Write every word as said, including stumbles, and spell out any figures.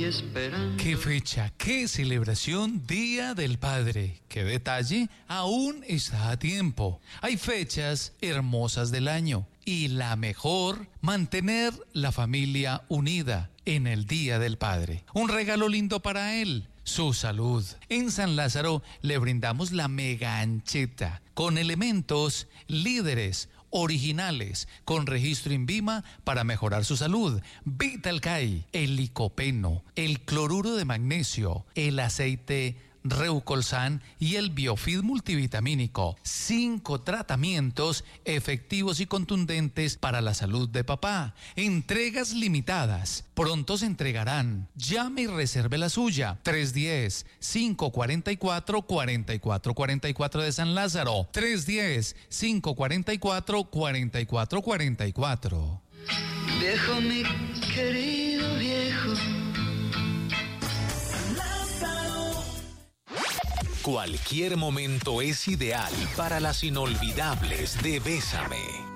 esperando. Qué fecha, qué celebración, Día del Padre. Qué detalle, aún está a tiempo. Hay fechas hermosas del año y la mejor, mantener la familia unida en el Día del Padre. Un regalo lindo para él, su salud. En San Lázaro le brindamos la mega ancheta con elementos líderes, originales, con registro INVIMA para mejorar su salud. Vitalcay, el licopeno, el cloruro de magnesio, el aceite Reucolsan y el Biofid multivitamínico. Cinco tratamientos efectivos y contundentes para la salud de papá. Entregas limitadas. Pronto se entregarán. Llame y reserve la suya. tres uno cero, cinco cuatro cuatro, cuatro cuatro cuatro cuatro de San Lázaro. tres uno cero, cinco cuatro cuatro, cuatro cuatro cuatro cuatro. Viejo, mi querido viejo. Cualquier momento es ideal para las inolvidables de Bésame.